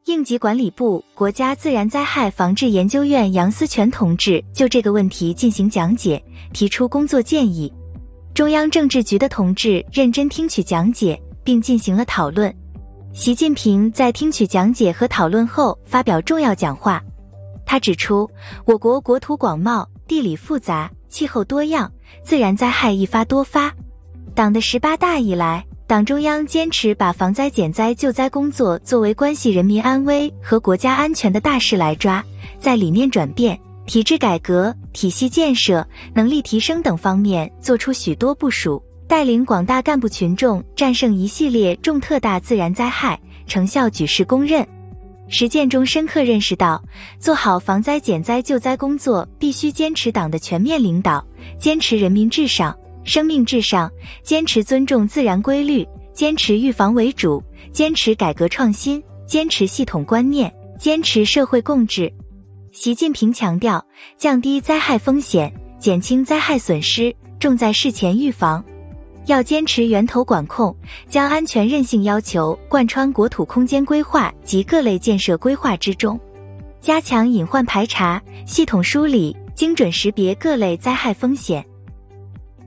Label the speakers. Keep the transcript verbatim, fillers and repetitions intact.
Speaker 1: 应急管理部国家自然灾害防治研究院杨思全同志就这个问题进行讲解，提出工作建议。中央政治局的同志认真听取讲解，并进行了讨论。习近平在听取讲解和讨论后发表重要讲话。他指出，我国国土广袤，地理复杂，气候多样，自然灾害一发多发。党的十八大以来，党中央坚持把防灾减灾救灾工作作为关系人民安危和国家安全的大事来抓，在理念转变、体制改革、体系建设、能力提升等方面做出许多部署，带领广大干部群众战胜一系列重特大自然灾害，成效举世公认。实践中深刻认识到，做好防灾减灾救灾工作必须坚持党的全面领导，坚持人民至上、生命至上，坚持尊重自然规律，坚持预防为主，坚持改革创新，坚持系统观念，坚持社会共治。习近平强调，降低灾害风险，减轻灾害损失，重在事前预防。要坚持源头管控，将安全韧性要求贯穿国土空间规划及各类建设规划之中，加强隐患排查，系统梳理，精准识别各类灾害风险。